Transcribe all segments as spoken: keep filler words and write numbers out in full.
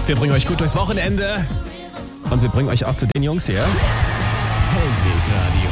Wir bringen euch gut durchs Wochenende und wir bringen euch auch zu den Jungs hier. Hellwegradio.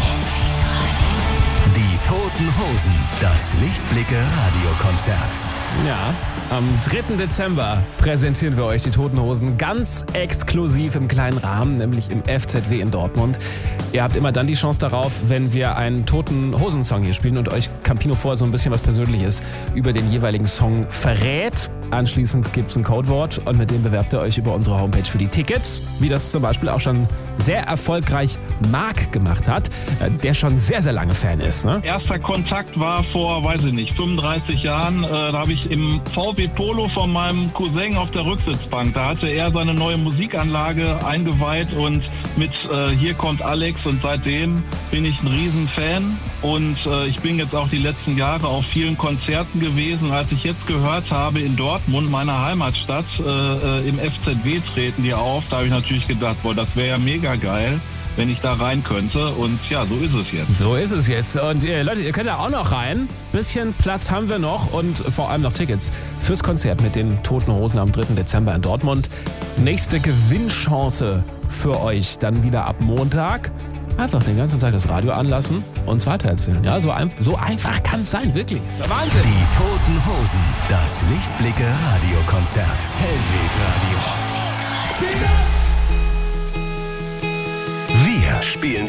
Die Toten Hosen, das Lichtblicke-Radiokonzert. Ja, am dritten Dezember präsentieren wir euch die Toten Hosen ganz exklusiv im kleinen Rahmen, nämlich im F Z W in Dortmund. Ihr habt immer dann die Chance darauf, wenn wir einen Toten Hosen-Song hier spielen und euch Campino vorher so ein bisschen was Persönliches über den jeweiligen Song verrät. Anschließend gibt es ein Codewort und mit dem bewerbt ihr euch über unsere Homepage für die Tickets, wie das zum Beispiel auch schon sehr erfolgreich Marc gemacht hat, der schon sehr, sehr lange Fan ist. Ne? Erster Kontakt war vor, weiß ich nicht, fünfunddreißig Jahren. Äh, da habe ich im V W Polo von meinem Cousin auf der Rücksitzbank, da hatte er seine neue Musikanlage eingeweiht und mit äh, Hier kommt Alex, und seitdem bin ich ein Riesenfan und äh, ich bin jetzt auch die letzten Jahre auf vielen Konzerten gewesen. Als ich jetzt gehört habe, in Dortmund, meiner Heimatstadt, äh, im F Z W treten die auf, da habe ich natürlich gedacht, boah, das wäre ja mega geil, wenn ich da rein könnte, und ja, so ist es jetzt. So ist es jetzt und äh, Leute, ihr könnt da auch noch rein. Bisschen Platz haben wir noch und vor allem noch Tickets fürs Konzert mit den Toten Hosen am dritten Dezember in Dortmund. Nächste Gewinnchance für euch dann wieder ab Montag. Einfach den ganzen Tag das Radio anlassen und uns weitererzählen. Ja, so, ein, so einfach kann es sein, wirklich. Wahnsinn. Die Toten Hosen, das Lichtblicke-Radiokonzert. Hellwegradio. Wir spielen